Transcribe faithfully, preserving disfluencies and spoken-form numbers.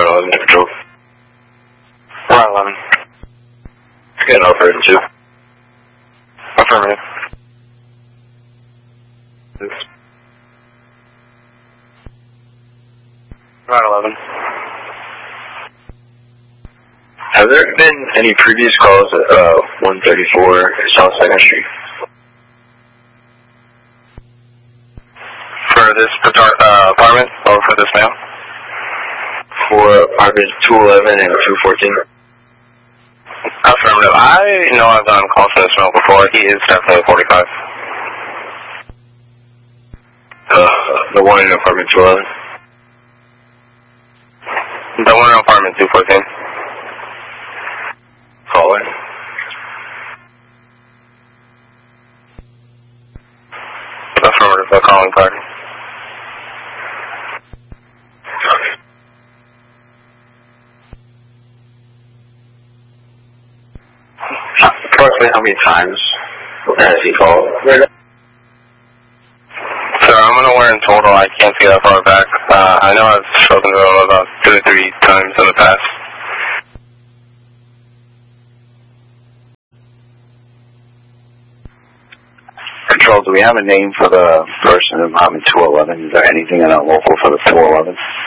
Route eleven to control. Route eleven. Get an operator two. Affirmative. Route eleven. Have there been any previous calls at uh, one thirty-four South second Street? For this uh, apartment or for this mail? For apartments two eleven and two fourteen? Affirmative. I know I've done calls for this mail before. He is definitely forty-five. Uh, the one in apartment two eleven? The one in apartment two fourteen. Caller? Affirmative. The calling party. Approximately how many times has he called? So I'm going to wear in total. I can't see that far back. Uh, I know I've spoken to him about two or three times in the past. Control, do we have a name for the person in apartment two eleven? Is there anything in our local for the two eleven?